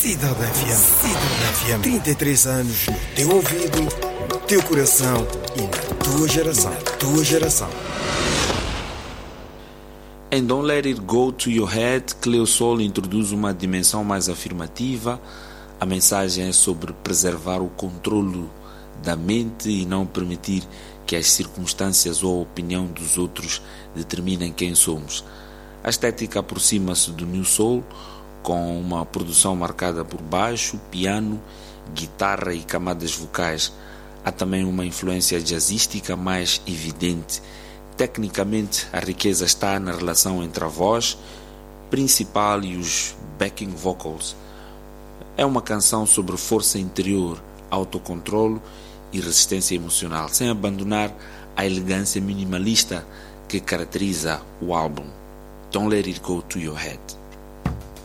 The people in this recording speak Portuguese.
Cidade FM. Cidade FM. 33 anos no teu ouvido, no teu coração e na tua geração. Tua geração. Em Don't Let It Go to Your Head, Cleo Sol introduz uma dimensão mais afirmativa. A mensagem é sobre preservar o controlo da mente e não permitir que as circunstâncias ou a opinião dos outros determinem quem somos. A estética aproxima-se do New Soul, com uma produção marcada por baixo, piano, guitarra e camadas vocais. Há também uma influência jazzística mais evidente. Tecnicamente, a riqueza está na relação entre a voz principal e os backing vocals. É uma canção sobre força interior, autocontrolo e resistência emocional, sem abandonar a elegância minimalista que caracteriza o álbum. Don't Let It Go to Your Head.